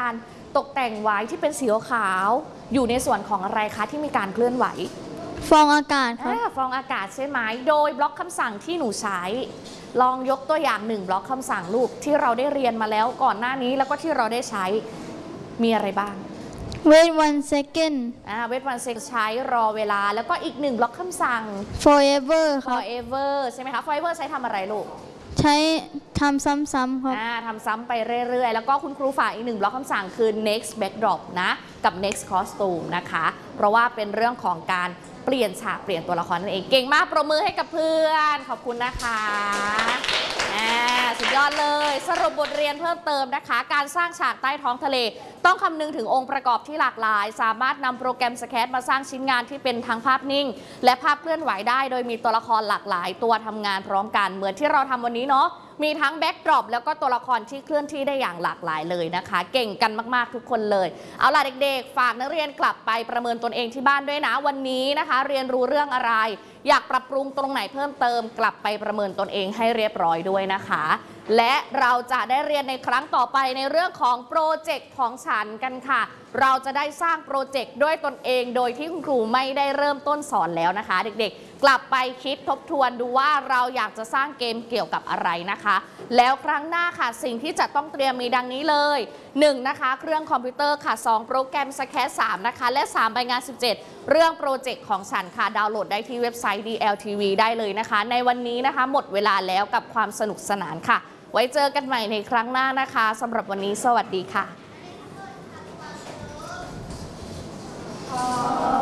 การตกแต่งไว้ที่เป็นสีขาวอยู่ในส่วนของอะไรคะที่มีการเคลื่อนไหวฟองอากาศครับฟองอากาศใช่ไหมโดยบล็อกคำสั่งที่หนูใช้ลองยกตัวอย่าง1บล็อกคำสั่งลูกที่เราได้เรียนมาแล้วก่อนหน้านี้แล้วก็ที่เราได้ใช้มีอะไรบ้าง wait 1 second wait 1 second ใช้รอเวลาแล้วก็อีก1บล็อกคำสั่ง forever ครับ forever ใช่ไหมคะ forever ใช้ทำอะไรลูกใช้ทำซ้ำๆครับทำซ้ำไปเรื่อยๆแล้วก็คุณครูฝากอีก1บล็อกคำสั่งคือ next backdrop นะกับ next costume นะคะเพราะว่าเป็นเรื่องของการเปลี่ยนฉากเปลี่ยนตัวละครนั่นเองเก่งมากปรบมือให้กับเพื่อนขอบคุณนะคะสุดยอดเลยสรุปบทเรียนเพิ่มเติมนะคะการสร้างฉากใต้ท้องทะเลต้องคำนึงถึงองค์ประกอบที่หลากหลายสามารถนำโปรแกรมสแคทมาสร้างชิ้นงานที่เป็นทั้งภาพนิ่งและภาพเคลื่อนไหวได้โดยมีตัวละครหลากหลายตัวทำงานพร้อมกันเหมือนที่เราทำวันนี้เนาะมีทั้งแบ็กดรอปแล้วก็ตัวละครที่เคลื่อนที่ได้อย่างหลากหลายเลยนะคะเก่งกันมากๆทุกคนเลยเอาล่ะเด็กๆฝากนักเรียนกลับไปประเมินตนเองที่บ้านด้วยนะวันนี้นะคะเรียนรู้เรื่องอะไรอยากปรับปรุงตรงไหนเพิ่มเติมกลับไปประเมินตนเองให้เรียบร้อยด้วยนะคะและเราจะได้เรียนในครั้งต่อไปในเรื่องของโปรเจกต์ของฉันกันค่ะเราจะได้สร้างโปรเจกต์ด้วยตนเองโดยที่คุณครูไม่ได้เริ่มต้นสอนแล้วนะคะเด็กๆกลับไปคิดทบทวนดูว่าเราอยากจะสร้างเกมเกี่ยวกับอะไรนะคะแล้วครั้งหน้าค่ะสิ่งที่จะต้องเตรียมมีดังนี้เลย1นะคะเครื่องคอมพิวเตอร์ค่ะ2โปรแกรมสแคท3นะคะและ3ใบงาน17เรื่องโปรเจกต์ของฉันค่ะดาวน์โหลดได้ที่เว็บไซต์ DLTV ได้เลยนะคะในวันนี้นะคะหมดเวลาแล้วกับความสนุกสนานค่ะไว้เจอกันใหม่ในครั้งหน้านะคะสำหรับวันนี้สวัสดีค่ะ